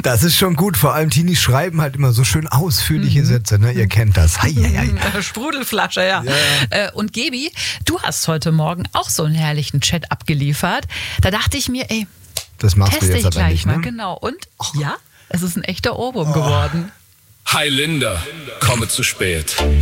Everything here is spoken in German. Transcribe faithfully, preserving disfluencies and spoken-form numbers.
Das ist schon gut. Vor allem Teenies schreiben halt immer so schön ausführliche mhm. Sätze. Ne? Ihr kennt das. Hei, hei, hei. Sprudelflasche, ja. ja, ja. Und Gebi, du hast heute Morgen auch so einen herrlichen Chat abgeliefert. Da dachte ich mir, ey, das machst teste du jetzt ich gleich nicht, mal. Ne? Genau. Und ja, es ist ein echter Ohrwurm oh. geworden. Hi Linda, komme zu spät.